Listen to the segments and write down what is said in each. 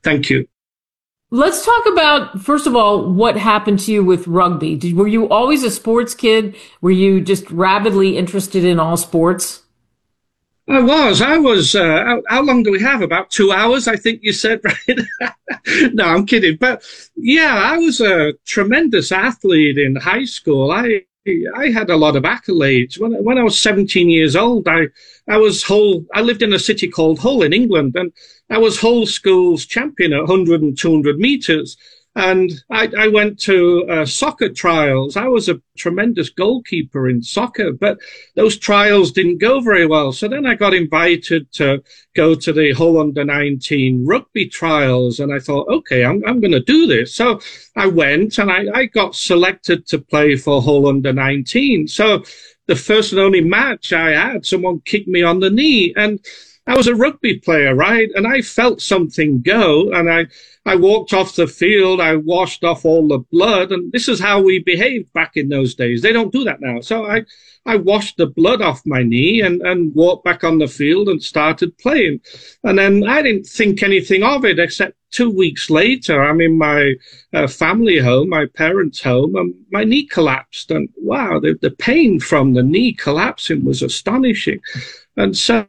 Thank you. Let's talk about, first of all, what happened to you with rugby. Were you always a sports kid? Were you just rabidly interested in all sports? I was, how long do we have? About 2 hours, I think you said, right? No, I'm kidding. But yeah, I was a tremendous athlete in high school. I had a lot of accolades. When I was 17 years old, I lived in a city called Hull in England, and I was Hull School's champion at 100 and 200 meters. And I went to soccer trials. I was a tremendous goalkeeper in soccer, but those trials didn't go very well. So then I got invited to go to the Hull under-19 rugby trials. And I thought, okay, I'm going to do this. So I went and I got selected to play for Hull under-19. So the first and only match I had, someone kicked me on the knee. And I was a rugby player, right? And I felt something go, and I walked off the field. I washed off all the blood, and this is how we behaved back in those days. They don't do that now. So I washed the blood off my knee and walked back on the field and started playing. And then I didn't think anything of it, except 2 weeks later, I'm in my family home, my parents' home, and my knee collapsed. And wow, the pain from the knee collapsing was astonishing. And so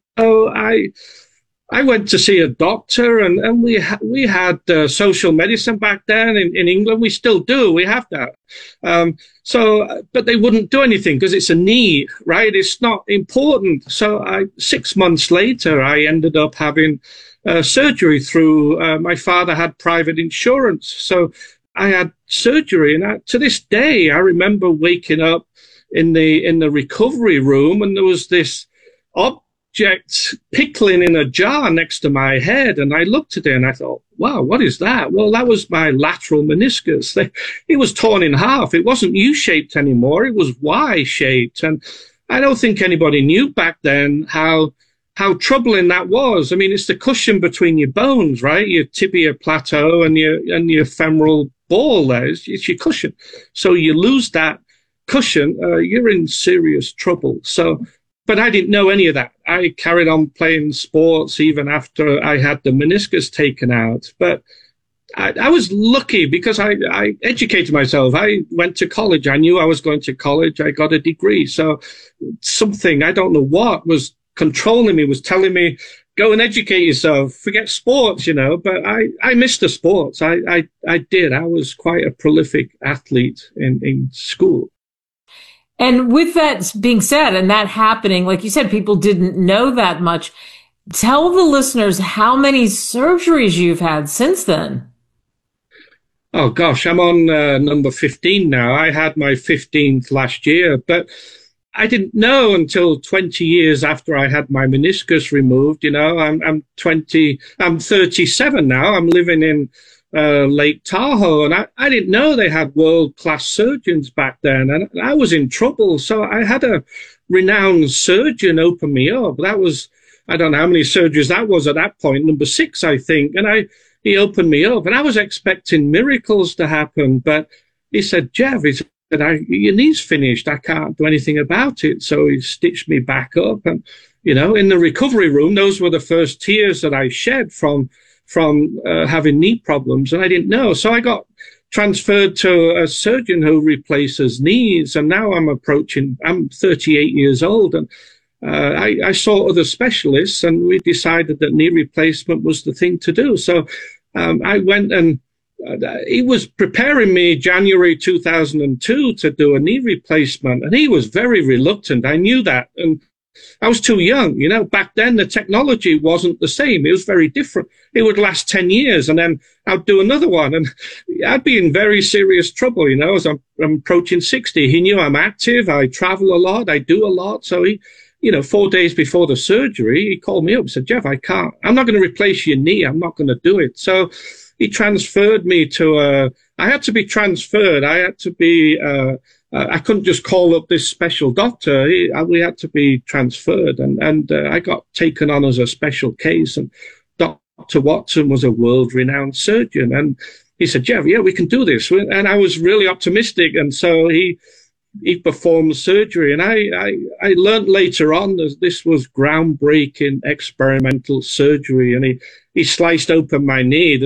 I went to see a doctor, and we had social medicine back then in England. We still do. We have that. But they wouldn't do anything because it's a knee, right? It's not important. So 6 months later, I ended up having surgery through, my father had private insurance. So I had surgery, and to this day, I remember waking up in the recovery room, and there was this object pickling in a jar next to my head. And I looked at it and I thought, wow, what is that? Well, that was my lateral meniscus. It was torn in half. It wasn't U-shaped anymore. It was Y-shaped. And I don't think anybody knew back then how troubling that was. I mean, it's the cushion between your bones, right? Your tibia plateau and your femoral ball there. It's your cushion. So you lose that cushion, you're in serious trouble. But I didn't know any of that. I carried on playing sports even after I had the meniscus taken out. But I was lucky because I educated myself. I went to college. I knew I was going to college. I got a degree. So something, I don't know what, was controlling me, was telling me, go and educate yourself, forget sports, But I missed the sports. I did. I was quite a prolific athlete in school. And with that being said, and that happening, like you said, people didn't know that much. Tell the listeners how many surgeries you've had since then. Oh, gosh, I'm on number 15 now. I had my 15th last year, but I didn't know until 20 years after I had my meniscus removed. I'm 37 now. I'm living in Lake Tahoe, and I didn't know they had world-class surgeons back then, and I was in trouble. So I had a renowned surgeon open me up. That was, I don't know how many surgeries that was at that point, number 6, I think. And he opened me up, and I was expecting miracles to happen, but he said, Jeff, your knee's finished. I can't do anything about it. So he stitched me back up, and in the recovery room, those were the first tears that I shed from having knee problems, and I didn't know. So I got transferred to a surgeon who replaces knees, and now I'm 38 years old, and I saw other specialists, and we decided that knee replacement was the thing to do. So I went, and he was preparing me January 2002 to do a knee replacement, and he was very reluctant. I knew that, and I was too young. Back then the technology wasn't the same. It was very different. It would last 10 years and then I'd do another one. And I'd be in very serious trouble, as I'm approaching 60. He knew I'm active. I travel a lot. I do a lot. So he, 4 days before the surgery, he called me up and said, Jeff, I'm not going to replace your knee. I'm not going to do it. So he transferred me to I had to be transferred. I had to be, I couldn't just call up this special doctor. We had to be transferred, and I got taken on as a special case. And Dr. Watson was a world-renowned surgeon, and he said, Jeff, yeah, we can do this. And I was really optimistic, and so he performed surgery. And I learned later on that this was groundbreaking experimental surgery, and he sliced open my knee.